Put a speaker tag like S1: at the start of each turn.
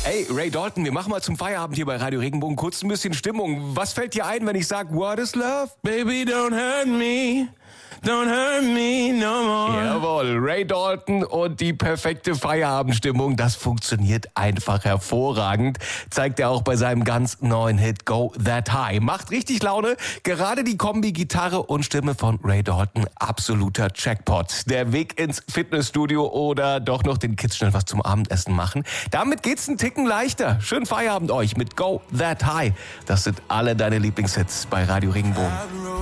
S1: Hey, Ray Dalton, wir machen mal zum Feierabend hier bei Radio Regenbogen kurz ein bisschen Stimmung. Was fällt dir ein, wenn ich sag, what is love?
S2: Baby, don't hurt me no more.
S1: Jawohl, Ray Dalton und die perfekte Feierabendstimmung, das funktioniert einfach hervorragend. Zeigt er auch bei seinem ganz neuen Hit Go That High. Macht richtig Laune. Gerade die Kombi Gitarre und Stimme von Ray Dalton, absoluter Jackpot. Der Weg ins Fitnessstudio oder doch noch den Kids schnell was zum Abendessen machen. Damit geht's einen Ticken leichter. Schönen Feierabend euch mit Go That High. Das sind alle deine Lieblingshits bei Radio Regenbogen.